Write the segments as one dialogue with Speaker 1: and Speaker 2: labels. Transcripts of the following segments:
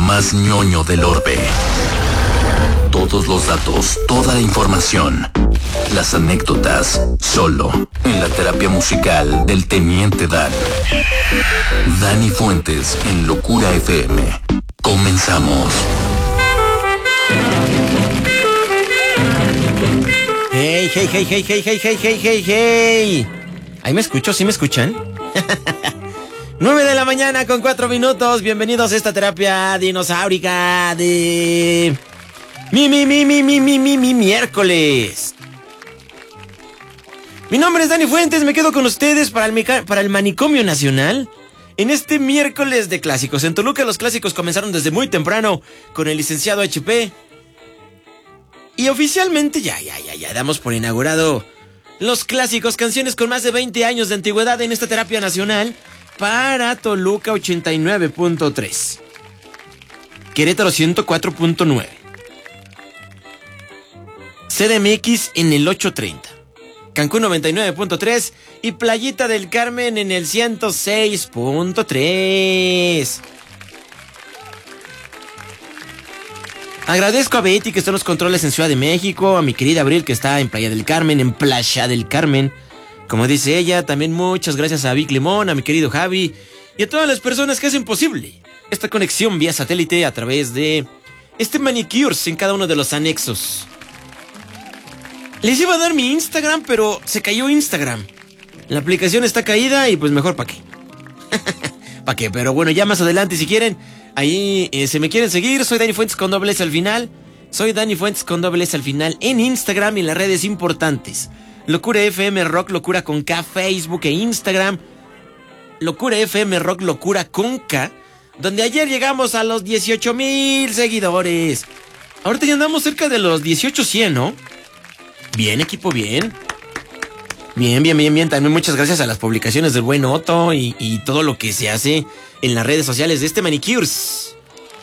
Speaker 1: más ñoño del orbe. Todos los datos, toda la información, las anécdotas, solo en la terapia musical del Teniente Dan. Dani Fuentes en Locura FM. Comenzamos.
Speaker 2: Hey, hey, hey, hey, hey, hey, hey, hey, hey, hey. ¿Ahí me escucho? ¿Sí me escuchan? 9 de la mañana con 4 minutos. Bienvenidos a esta terapia dinosaurica de... miércoles. Mi nombre es Dani Fuentes, me quedo con ustedes para el Manicomio Nacional. En este miércoles de clásicos. En Toluca los clásicos comenzaron desde muy temprano con el licenciado HP. Y oficialmente ya damos por inaugurado los clásicos, canciones con más de 20 años de antigüedad en esta terapia nacional para Toluca 89.3, Querétaro 104.9, CDMX en el 830, Cancún 99.3 y Playita del Carmen en el 106.3. Agradezco a Betty que está en los controles en Ciudad de México, a mi querida Abril que está en Playa del Carmen, en Playa del Carmen, como dice ella. También muchas gracias a Vic Limón, a mi querido Javi y a todas las personas que hacen posible esta conexión vía satélite a través de este Manicures en cada uno de los anexos. Les iba a dar mi Instagram, pero se cayó Instagram. La aplicación está caída y pues mejor ¿para qué? ¿Para qué? Pero bueno, ya más adelante si quieren. Ahí, si me quieren seguir, soy Dani Fuentes con doble S al final. Soy Dani Fuentes con doble S al final en Instagram y en las redes importantes. Locura FM Rock, Locura con K, Facebook e Instagram. Locura FM Rock, Locura con K, donde ayer llegamos a los 18,000 seguidores. Ahorita ya andamos cerca de los 18,100, ¿no? Bien, equipo, bien. Bien. También muchas gracias a las publicaciones del buen Otto y todo lo que se hace en las redes sociales de este Manicures.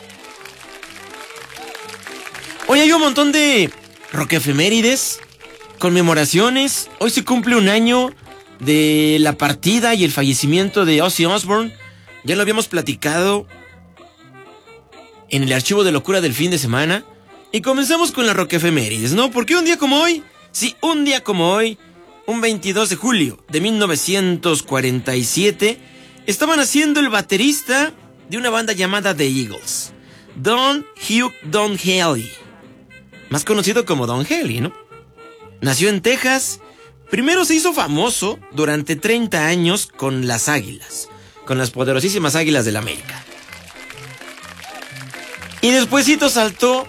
Speaker 2: Hoy hay un montón de rockefemérides, conmemoraciones. Hoy se cumple un año de la partida y el fallecimiento de Ozzy Osbourne. Ya lo habíamos platicado en el archivo de locura del fin de semana. Y comenzamos con las rockefemérides, ¿no? Porque un día como hoy, sí, un día como hoy, un 22 de julio de 1947, estaban haciendo el baterista de una banda llamada The Eagles, Hugh Don Henley, más conocido como Don Henley, ¿no? Nació en Texas. Primero se hizo famoso durante 30 años con las Águilas, con las poderosísimas Águilas del América. Y despuésito saltó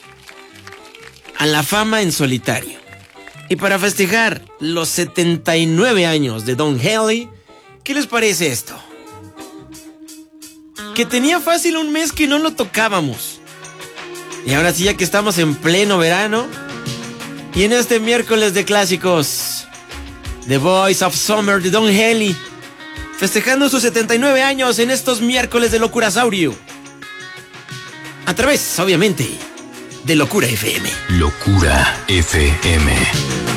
Speaker 2: a la fama en solitario. Y para festejar los 79 años de Don Henley, ¿qué les parece esto? Que tenía fácil un mes que no lo tocábamos. Y ahora sí, ya que estamos en pleno verano, y en este miércoles de clásicos, The Voice of Summer de Don Henley, festejando sus 79 años en estos miércoles de Locurasaurio. A través, obviamente, de Locura FM.
Speaker 1: Locura FM.